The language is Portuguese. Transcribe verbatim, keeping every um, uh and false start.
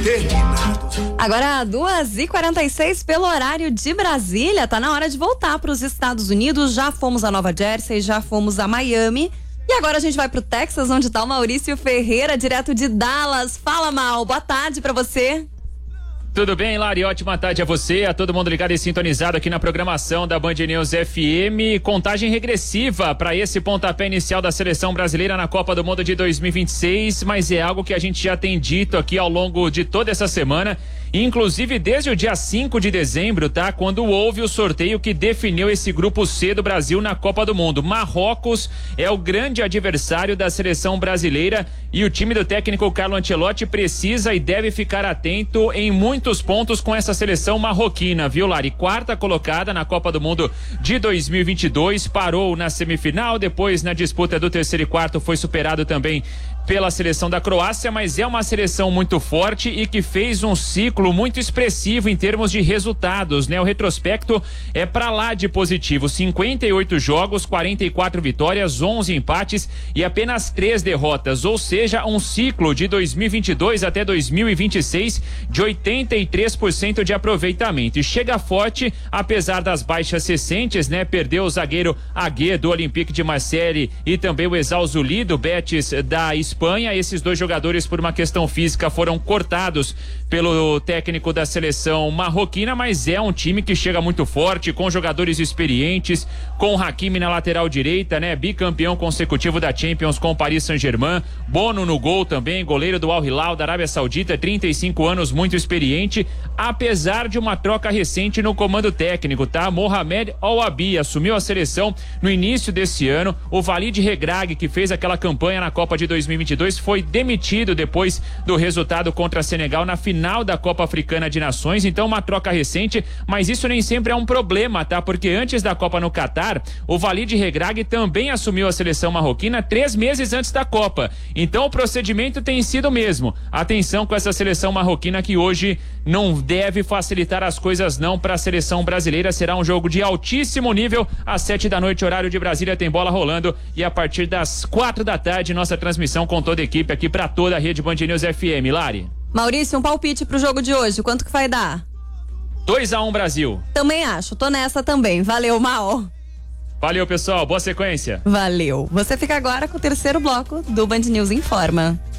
terminado. Agora, duas e quarenta e seis pelo horário de Brasília, tá na hora de voltar para os Estados Unidos. Já fomos a Nova Jersey, já fomos a Miami. E agora a gente vai pro Texas, onde tá o Maurício Ferreira, direto de Dallas. Fala, Mal, boa tarde pra você. Tudo bem, Lari? Ótima tarde a você, a todo mundo ligado e sintonizado aqui na programação da Band News F M. Contagem regressiva para esse pontapé inicial da seleção brasileira na Copa do Mundo de dois mil e vinte e seis, mas é algo que a gente já tem dito aqui ao longo de toda essa semana, inclusive desde o dia cinco de dezembro, tá? Quando houve o sorteio que definiu esse grupo C do Brasil na Copa do Mundo. Marrocos é o grande adversário da seleção brasileira e o time do técnico Carlo Ancelotti precisa e deve ficar atento em muitos pontos com essa seleção marroquina, viu, Lari? Quarta colocada na Copa do Mundo de dois mil e vinte e dois, parou na semifinal, depois na disputa do terceiro e quarto foi superado também pela seleção da Croácia, mas é uma seleção muito forte e que fez um ciclo muito expressivo em termos de resultados, né? O retrospecto é pra lá de positivo, cinquenta e oito jogos, quarenta e quatro vitórias, onze empates e apenas três derrotas, ou seja, um ciclo de dois mil e vinte e dois até dois mil e vinte e seis de oitenta e três por cento de aproveitamento e chega forte, apesar das baixas recentes, né? Perdeu o zagueiro Agüe do Olympique de Marseille e também o Exal Zuli do Betis da Espanha. Esses dois jogadores, por uma questão física, foram cortados pelo técnico da seleção marroquina, mas é um time que chega muito forte, com jogadores experientes, com o Hakimi na lateral direita, né? Bicampeão consecutivo da Champions com o Paris Saint-Germain, Bono no gol também, goleiro do Al Hilal da Arábia Saudita, trinta e cinco anos, muito experiente, apesar de uma troca recente no comando técnico, tá? Mohamed Al-Wabi assumiu a seleção no início desse ano. O Walid Regragui, que fez aquela campanha na Copa de dois mil e vinte e dois, foi demitido depois do resultado contra Senegal na final da Copa Africana de Nações. Então, uma troca recente, mas isso nem sempre é um problema, tá? Porque antes da Copa no Catar, o Walid Regragui também assumiu a seleção marroquina três meses antes da Copa. Então, o procedimento tem sido o mesmo. Atenção com essa seleção marroquina, que hoje não deve facilitar as coisas não para a seleção brasileira. Será um jogo de altíssimo nível. Às sete da noite, horário de Brasília, tem bola rolando, e a partir das quatro da tarde, nossa transmissão com toda a equipe aqui para toda a rede Band News F M. Lari. Maurício, um palpite pro jogo de hoje, quanto que vai dar? dois a um Brasil. Também acho, tô nessa também. Valeu, Mal. Valeu, pessoal, boa sequência. Valeu. Você fica agora com o terceiro bloco do Band News Informa.